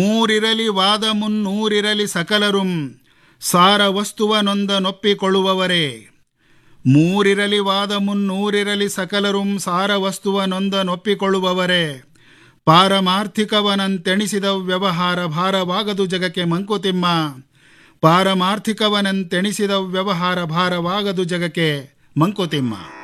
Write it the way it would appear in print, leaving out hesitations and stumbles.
ಮೂರಿರಲಿ ವಾದ ಮುನ್ನೂರಿರಲಿ ಸಕಲರುಂ ಸಾರ ವಸ್ತುವನೊಂದ ನೊಪ್ಪಿಕೊಳ್ಳುವವರೇ. ಮೂರಿರಲಿ ವಾದ ಮುನ್ನೂರಿರಲಿ ಸಕಲರುಂ ಸಾರ ವಸ್ತುವನೊಂದ ನೊಪ್ಪಿಕೊಳ್ಳುವವರೇ. ಪಾರಮಾರ್ಥಿಕವನಂತೆಣಿಸಿದ ವ್ಯವಹಾರ ಭಾರವಾಗದು ಜಗಕ್ಕೆ ಮಂಕುತಿಮ್ಮ. ಪಾರಮಾರ್ಥಿಕವನಂತೆಣಿಸಿದ ವ್ಯವಹಾರ ಭಾರವಾಗದು ಜಗಕ್ಕೆ ಮಂಕುತಿಮ್ಮ.